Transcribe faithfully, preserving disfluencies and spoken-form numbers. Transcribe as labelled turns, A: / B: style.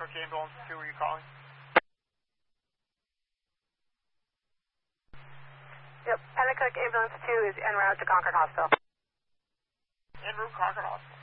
A: Hancock Ambulance two, are you calling?
B: Yep, Hancock Ambulance two is en route to Concord Hospital.
A: En route Concord Hospital.